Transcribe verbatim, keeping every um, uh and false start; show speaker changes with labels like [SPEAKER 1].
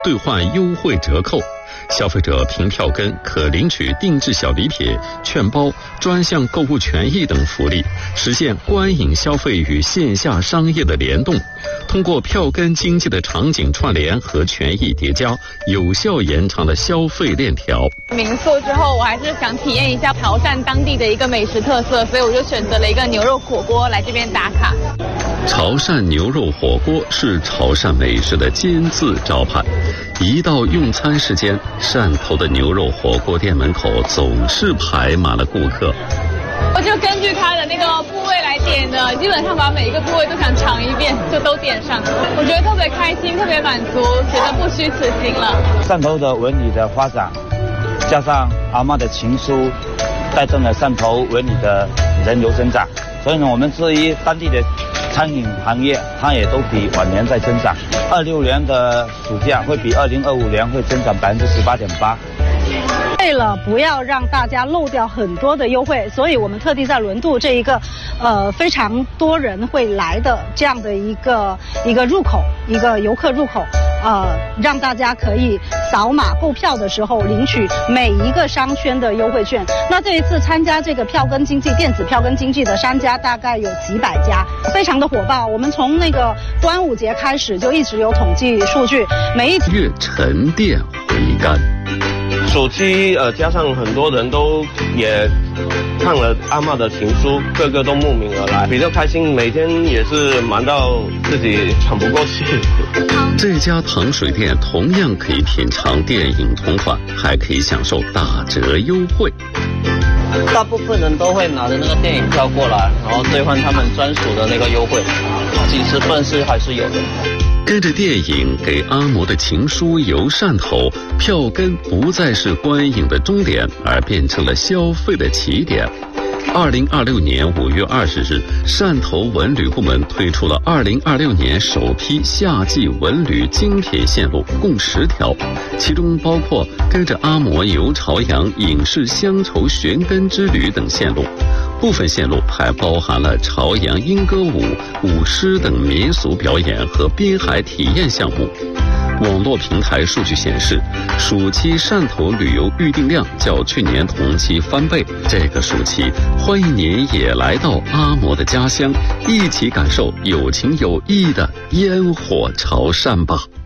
[SPEAKER 1] 兑换优惠折扣。消费者凭票根可领取定制小礼品、券包、专项购物权益等福利，实现观影消费与线下商业的联动。通过票根经济的场景串联和权益叠加，有效延长了消费链条。
[SPEAKER 2] 民宿之后，我还是想体验一下潮汕当地的一个美食特色，所以我就选择了一个牛肉火锅来这边打卡。
[SPEAKER 1] 潮汕牛肉火锅是潮汕美食的金字招牌，一到用餐时间，汕头的牛肉火锅店门口总是排满了顾客。
[SPEAKER 2] 我就根据它的那个部位来点的，基本上把每一个部位都想尝一遍，就都点上。我觉得特别开心，特别满足，觉得不虚此行了。
[SPEAKER 3] 汕头的文旅的发展，加上阿嬷的情书，带动了汕头文旅的人流增长。所以呢，我们至于当地的餐饮行业，它也都比往年在增长。二六年的暑假会比二零二五年会增长百分之十八点八。
[SPEAKER 4] 为了不要让大家漏掉很多的优惠，所以我们特地在轮渡这一个呃非常多人会来的这样的一个一个入口，一个游客入口，呃，让大家可以扫码购票的时候领取每一个商圈的优惠券。那这一次参加这个票根经济电子票根经济的商家大概有几百家，非常的火爆。我们从那个端午节开始就一直有统计数据，每一
[SPEAKER 1] 月沉淀回甘。
[SPEAKER 5] 暑期呃，加上很多人都也看了阿嬷的情书，个个都慕名而来，比较开心。每天也是忙到自己喘不过气。
[SPEAKER 1] 这家糖水店同样可以品尝电影同款，还可以享受打折优惠。
[SPEAKER 6] 大部分人都会拿着那个电影票过来，然后兑换他们专属的那个优惠，几十份是还是有的。
[SPEAKER 1] 跟着电影给阿嬷的情书游汕头，票根不再是观影的终点，而变成了消费的起点。二零二六年五月二十日，汕头文旅部门推出了二零二六年首批夏季文旅精品线路，共十条，其中包括跟着阿嬷游潮阳、影视乡愁寻根之旅等线路。部分线路还包含了潮阳莺歌舞、舞狮等民俗表演和滨海体验项目。网络平台数据显示，暑期汕头旅游预订量较去年同期翻倍。这个暑期，欢迎您也来到阿嬷的家乡，一起感受有情有义的烟火潮汕吧。